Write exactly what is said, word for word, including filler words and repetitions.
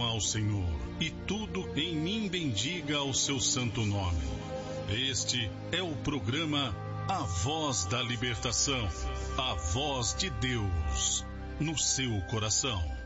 clama ao Senhor, e tudo em mim bendiga o seu santo nome. Este é o programa A Voz da Libertação, a voz de Deus no seu coração.